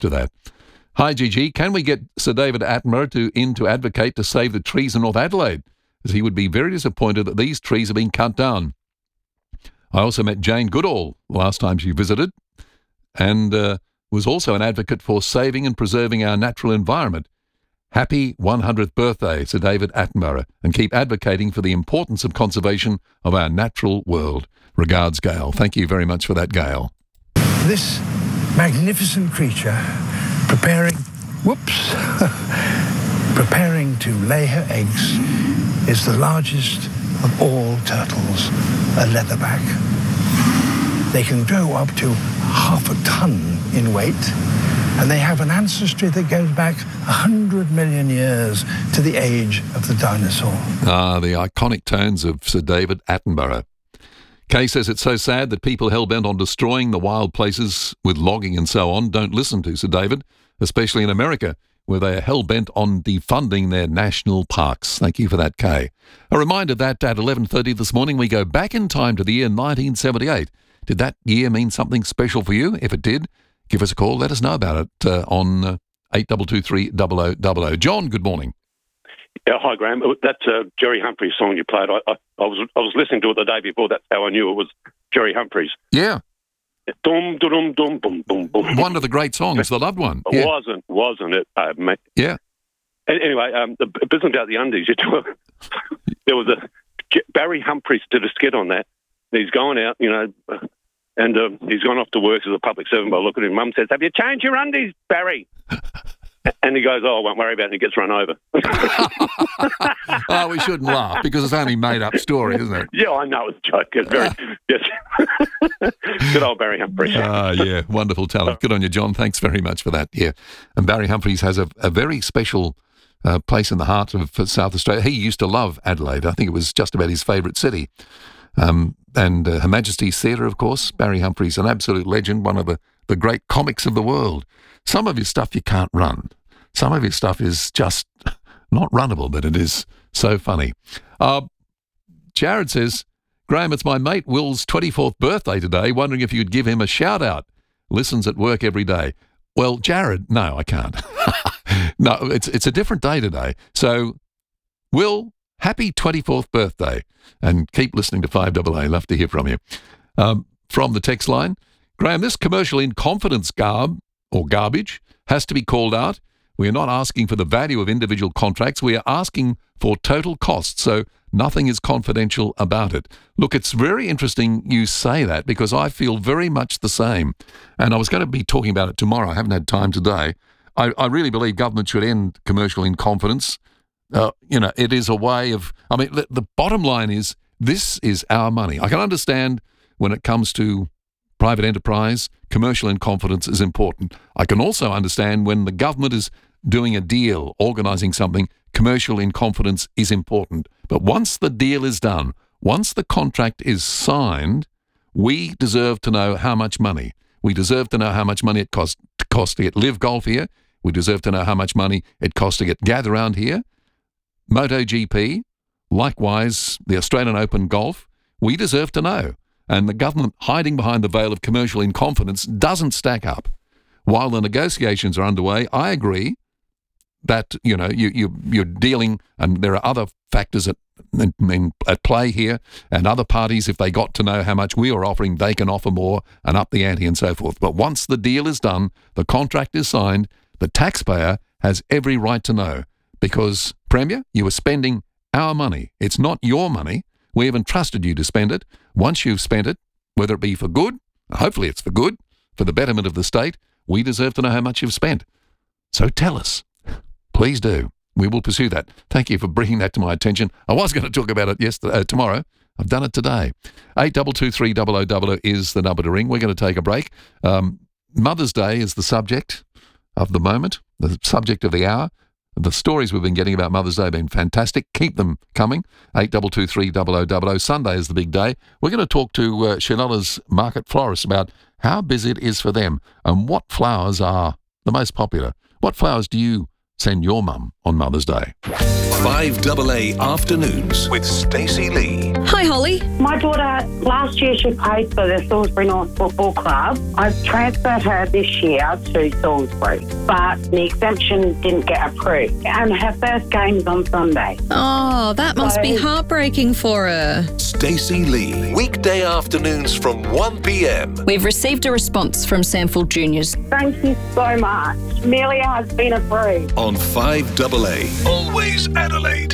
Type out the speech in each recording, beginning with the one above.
to that. Hi, Gigi. Can we get Sir David Attenborough to advocate to save the trees in North Adelaide, as he would be very disappointed that these trees are being cut down. I also met Jane Goodall last time she visited, and was also an advocate for saving and preserving our natural environment. Happy 100th birthday, Sir David Attenborough, and keep advocating for the importance of conservation of our natural world. Regards, Gail. Thank you very much for that, Gail. This magnificent creature preparing to lay her eggs is the largest of all turtles, a leatherback. They can grow up to 1/2 ton in weight, and they have an ancestry that goes back 100 million years to the age of the dinosaur. The iconic tones of Sir David Attenborough. Kay says it's so sad that people hell-bent on destroying the wild places with logging and so on don't listen to Sir David, especially in America, where they are hell-bent on defunding their national parks. Thank you for that, Kay. A reminder that at 11:30 this morning we go back in time to the year 1978. Did that year mean something special for you? If it did, give us a call. Let us know about it on 8223 0000. John, good morning. Yeah, hi, Graham. That's Jerry Humphries' song you played. I was listening to it the day before. That's how I knew it was Jerry Humphries. Yeah. Dum, dum, dum, dum, dum, dum. One of the great songs, the loved one. Yeah. Wasn't it, mate? Yeah. Anyway, the business about the undies. There was Barry Humphries did a skit on that. He's going out, and he's gone off to work as a public servant. By looking at him, Mum says, "Have you changed your undies, Barry?" And he goes, "Oh, I won't worry about it." And he gets run over. Oh, we shouldn't laugh because it's only made-up story, isn't it? Yeah, I know it's a joke. It's very yes. Good old Barry Humphries. Yeah, wonderful talent. Good on you, John. Thanks very much for that. Yeah, and Barry Humphries has a very special place in the heart of South Australia. He used to love Adelaide. I think it was just about his favourite city. And Her Majesty's Theatre, of course. Barry Humphries, an absolute legend, one of the great comics of the world. Some of his stuff you can't run. Some of his stuff is just not runnable, but it is so funny. Jared says, Graham, it's my mate Will's 24th birthday today, wondering if you'd give him a shout-out. Listens at work every day. Well, Jared, no, I can't. No, it's a different day today. So, Will, happy 24th birthday, and keep listening to 5AA. Love to hear from you. From the text line, Graham, this commercial in confidence garbage has to be called out. We are not asking for the value of individual contracts. We are asking for total costs, so nothing is confidential about it. Look, it's very interesting you say that because I feel very much the same. And I was going to be talking about it tomorrow. I haven't had time today. I really believe government should end commercial in confidence. It is a way of, the bottom line is this is our money. I can understand when it comes to private enterprise, commercial in confidence is important. I can also understand when the government is doing a deal, organising something, commercial in confidence is important. But once the deal is done, once the contract is signed, we deserve to know how much money. We deserve to know how much money it costs to get Live Golf here. We deserve to know how much money it costs to get Gather Round here. MotoGP, likewise the Australian Open Golf, we deserve to know. And the government hiding behind the veil of commercial in confidence doesn't stack up. While the negotiations are underway, I agree that, you're dealing, and there are other factors at play here, and other parties, if they got to know how much we are offering, they can offer more and up the ante and so forth. But once the deal is done, the contract is signed, the taxpayer has every right to know. Because, Premier, you are spending our money. It's not your money. We have entrusted you to spend it. Once you've spent it, whether it be for good, hopefully it's for good, for the betterment of the state, we deserve to know how much you've spent. So tell us. Please do. We will pursue that. Thank you for bringing that to my attention. I was going to talk about it tomorrow. I've done it today. 8223 0000 is the number to ring. We're going to take a break. Mother's Day is the subject of the moment, the subject of the hour. The stories we've been getting about Mother's Day have been fantastic. Keep them coming. 8223 0000. Sunday is the big day. We're going to talk to Shanilla's Market Florist about how busy it is for them and what flowers are the most popular. What flowers do you send your mum on Mother's Day. 5AA Afternoons with Stacey Lee. Hi, Holly. My daughter, last year she played for the Salisbury North Football Club. I've transferred her this year to Salisbury, but the exemption didn't get approved. And her first game is on Sunday. Oh, that must be heartbreaking for her. Stacey Lee. Weekday afternoons from 1 p.m. We've received a response from Sandfield Juniors. Thank you so much. Amelia has been approved. On 5AA. Always Adelaide.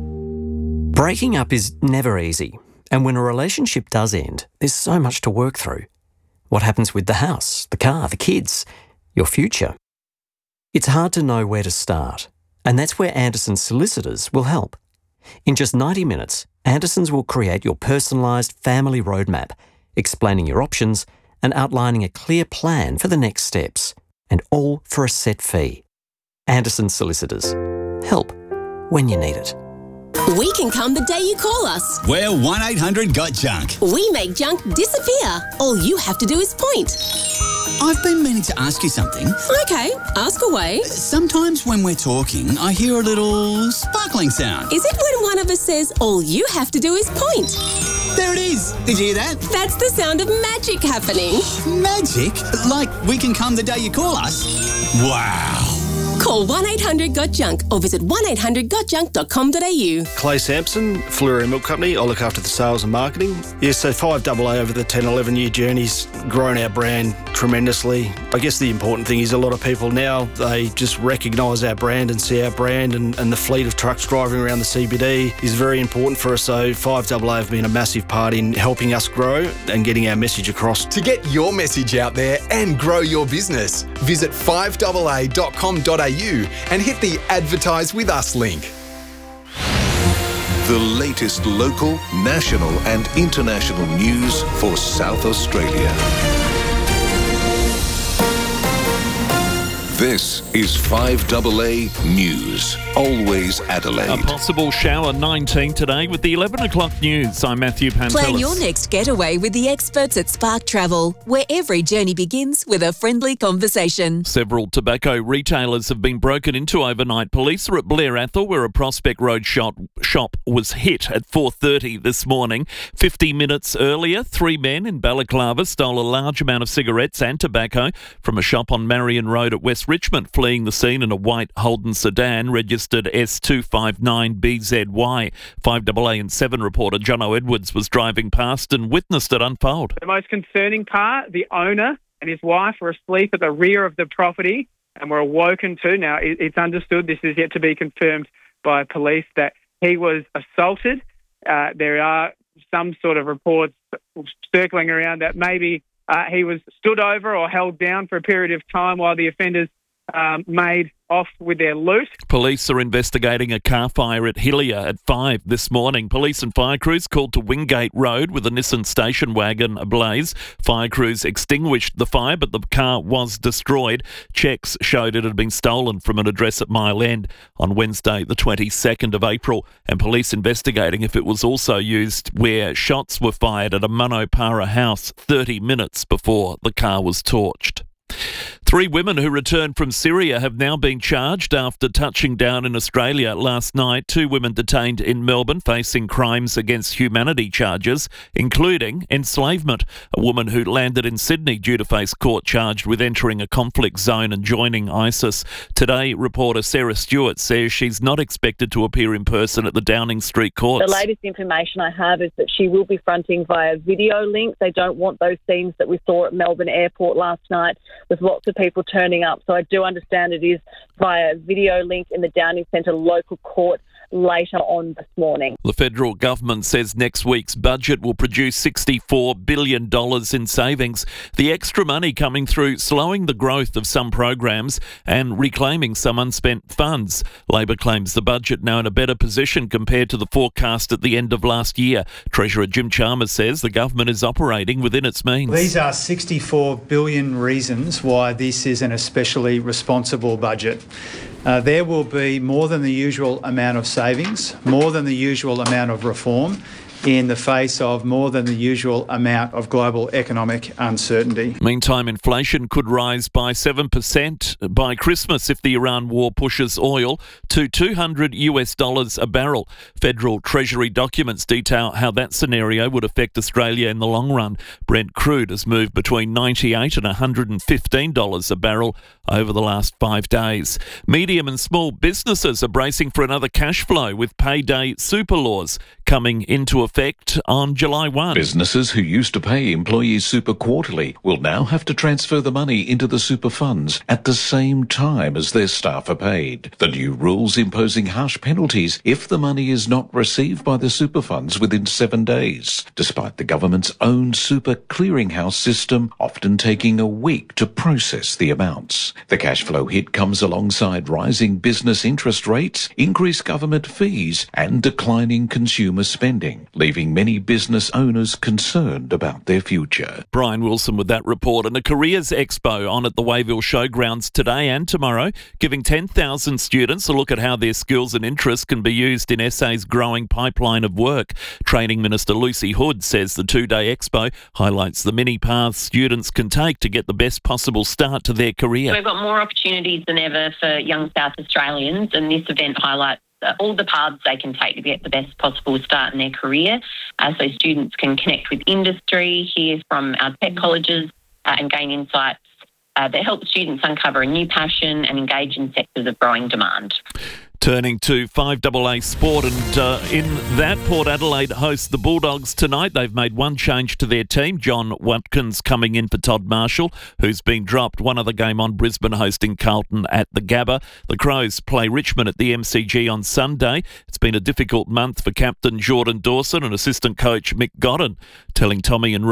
Breaking up is never easy, and when a relationship does end, there's so much to work through. What happens with the house, the car, the kids, your future? It's hard to know where to start, and that's where Anderson's solicitors will help. In just 90 minutes, Anderson's will create your personalised family roadmap, explaining your options and outlining a clear plan for the next steps, and all for a set fee. Anderson's solicitors. Help when you need it. We can come the day you call us. We're 1-800-GOT-JUNK. We make junk disappear. All you have to do is point. I've been meaning to ask you something. Okay, ask away. Sometimes when we're talking, I hear a little sparkling sound. Is it when one of us says, all you have to do is point? There it is. Did you hear that? That's the sound of magic happening. Magic? Like we can come the day you call us? Wow. Call 1-800-GOT-JUNK or visit 1-800-GOTJUNK.com.au. Clay Sampson, Fleury Milk Company. I look after the sales and marketing. Yes, so 5AA over the 10, 11-year journey's grown our brand tremendously. I guess the important thing is a lot of people now, they just recognise our brand and see our brand, and the fleet of trucks driving around the CBD is very important for us. So 5AA have been a massive part in helping us grow and getting our message across. To get your message out there and grow your business, visit 5AA.com.au and hit the Advertise With Us link. The latest local, national and international news for South Australia. This is 5AA News. Always Adelaide. A possible shower 19 today with the 11 o'clock news. I'm Matthew Pantelis. Plan your next getaway with the experts at Spark Travel, where every journey begins with a friendly conversation. Several tobacco retailers have been broken into overnight. Police are at Blair Athol, where a Prospect Road shop was hit at 4:30 this morning. 50 minutes earlier, 3 men in Balaclava stole a large amount of cigarettes and tobacco from a shop on Marion Road at West Richmond, fleeing the scene in a white Holden sedan registered S259BZY. 5AA and 7 reporter Jono Edwards was driving past and witnessed it unfold. The most concerning part, the owner and his wife were asleep at the rear of the property and were awoken to. Now, it's understood, this is yet to be confirmed by police, that he was assaulted. There are some sort of reports circling around that maybe he was stood over or held down for a period of time while the offenders made off with their loot. Police are investigating a car fire at Hillier at 5 this morning. Police and fire crews called to Wingate Road with a Nissan station wagon ablaze. Fire crews extinguished the fire, but the car was destroyed. Checks showed it had been stolen from an address at Mile End on Wednesday, the 22nd of April, and police investigating if it was also used where shots were fired at a Manopara house 30 minutes before the car was torched. 3 women who returned from Syria have now been charged after touching down in Australia last night. 2 women detained in Melbourne facing crimes against humanity charges, including enslavement. A woman who landed in Sydney due to face court charged with entering a conflict zone and joining ISIS. Today, reporter Sarah Stewart says she's not expected to appear in person at the Downing Street courts. The latest information I have is that she will be fronting via video link. They don't want those scenes that we saw at Melbourne Airport last night with lots of people turning up. So I do understand it is via video link in the Downing Centre local court later on this morning. The federal government says next week's budget will produce $64 billion in savings. The extra money coming through slowing the growth of some programs and reclaiming some unspent funds. Labor claims the budget now in a better position compared to the forecast at the end of last year. Treasurer Jim Chalmers says the government is operating within its means. These are 64 billion reasons why this is an especially responsible budget. There will be more than the usual amount of savings, more than the usual amount of reform, in the face of more than the usual amount of global economic uncertainty. Meantime, inflation could rise by 7% by Christmas if the Iran war pushes oil to $200 a barrel. Federal Treasury documents detail how that scenario would affect Australia in the long run. Brent crude has moved between $98 and $115 a barrel over the last 5 days. Medium and small businesses are bracing for another cash flow with payday super laws coming into effect on July 1. Businesses who used to pay employees super quarterly will now have to transfer the money into the super funds at the same time as their staff are paid. The new rules imposing harsh penalties if the money is not received by the super funds within 7 days, despite the government's own super clearinghouse system often taking a week to process the amounts. The cash flow hit comes alongside rising business interest rates, increased government fees and declining consumer spending, leaving many business owners concerned about their future. Brian Wilson with that report. And the Careers Expo on at the Wayville Showgrounds today and tomorrow, giving 10,000 students a look at how their skills and interests can be used in SA's growing pipeline of work. Training Minister Lucy Hood says the two-day expo highlights the many paths students can take to get the best possible start to their career. We've got more opportunities than ever for young South Australians, and this event highlights all the paths they can take to get the best possible start in their career, so students can connect with industry, hear from our tech colleges and gain insights that help students uncover a new passion and engage in sectors of growing demand. Turning to 5AA sport, and in that, Port Adelaide hosts the Bulldogs tonight. They've made one change to their team. John Watkins coming in for Todd Marshall, who's been dropped. One other game on, Brisbane hosting Carlton at the Gabba. The Crows play Richmond at the MCG on Sunday. It's been a difficult month for captain Jordan Dawson and assistant coach Mick Godden, telling Tommy and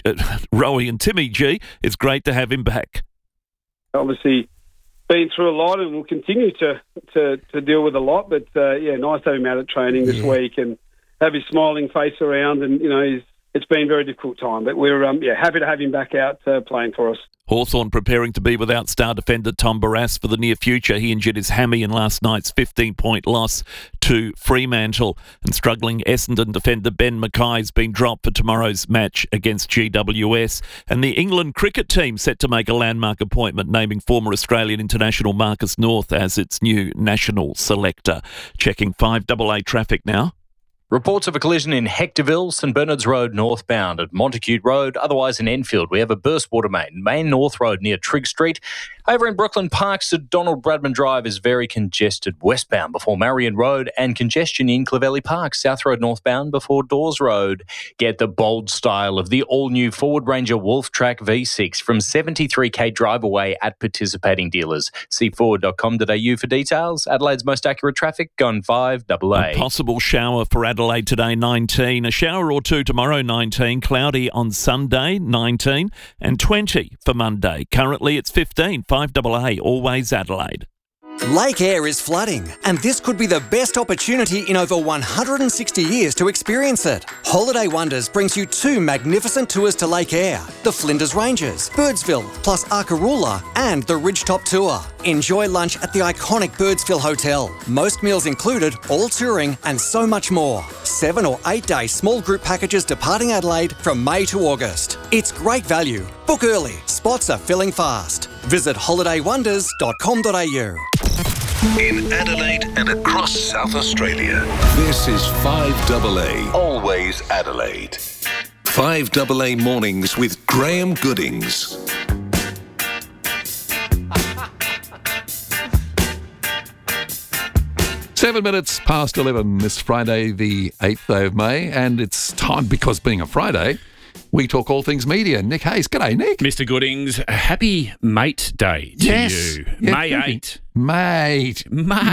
Rowie and Timmy G it's great to have him back. Obviously, been through a lot and will continue to deal with a lot, but nice to have him out at training this week and have his smiling face around, and it's been a very difficult time, but we're happy to have him back out playing for us. Hawthorn preparing to be without star defender Tom Barrass for the near future. He injured his hammy in last night's 15-point loss to Fremantle. And struggling Essendon defender Ben Mackay's been dropped for tomorrow's match against GWS. And the England cricket team set to make a landmark appointment, naming former Australian international Marcus North as its new national selector. Checking 5AA traffic now. Reports of a collision in Hectorville, St Bernard's Road northbound at Montacute Road. Otherwise in Enfield, we have a burst water main North Road near Trigg Street. Over in Brooklyn Parks at Donald Bradman Drive is very congested westbound before Marion Road, and congestion in Clovelly Park, South Road northbound before Dawes Road. Get the bold style of the all-new Ford Ranger Wolf Track V6 from 73k drive away at participating dealers. See Ford.com.au for details. Adelaide's most accurate traffic on 5AA. A possible shower for Adelaide today, 19. A shower or two tomorrow, 19. Cloudy on Sunday, 19. And 20 for Monday. Currently it's 15. 5AA, always Adelaide. Lake Eyre is flooding, and this could be the best opportunity in over 160 years to experience it. Holiday Wonders brings you 2 magnificent tours to Lake Eyre, the Flinders Ranges, Birdsville, plus Arkaroola, and the Ridgetop Tour. Enjoy lunch at the iconic Birdsville Hotel. Most meals included, all touring, and so much more. 7 or 8 day small group packages departing Adelaide from May to August. It's great value. Book early. Spots are filling fast. Visit holidaywonders.com.au. In Adelaide and across South Australia, this is 5AA, always Adelaide. 5AA Mornings with Graham Goodings. Seven minutes past 11 this Friday, the 8th day of May, and it's time, because being a Friday, we talk all things media. Nick Hayes. G'day, Nick. Mr. Goodings, happy Mate Day to you. Yeah, May 8. Mate.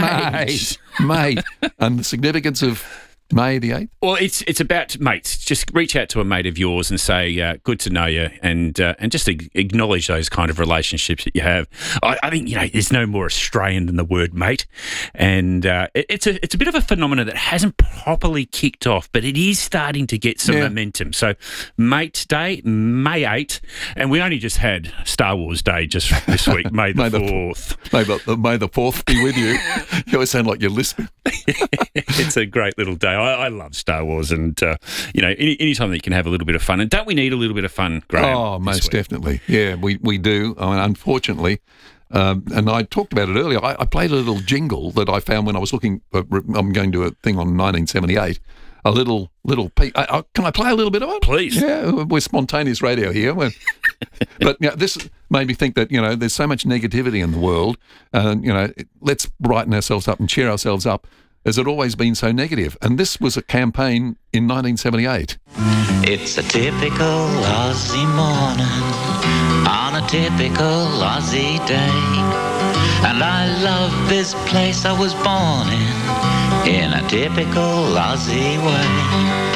And the significance of May the 8th? Well, it's about mates. Just reach out to a mate of yours and say, good to know you, and just acknowledge those kind of relationships that you have. I think, there's no more Australian than the word mate. And it's a bit of a phenomenon that hasn't properly kicked off, but it is starting to get some momentum. So Mate Day, May 8th, and we only just had Star Wars Day just this week, May the 4th. May the 4th be with you. You always sound like you're lisping. It's a great little day. I love Star Wars, and any time that you can have a little bit of fun. And don't we need a little bit of fun, Graham? Oh, most definitely. Yeah, we do. I mean, unfortunately, and I talked about it earlier. I played a little jingle that I found when I was looking. I'm going to a thing on 1978. A little can I play a little bit of it? Please. Yeah, we're spontaneous radio here. But this made me think that, there's so much negativity in the world. And, let's brighten ourselves up and cheer ourselves up. Has it always been so negative? And this was a campaign in 1978. It's a typical Aussie morning on a typical Aussie day. And I love this place I was born in a typical Aussie way.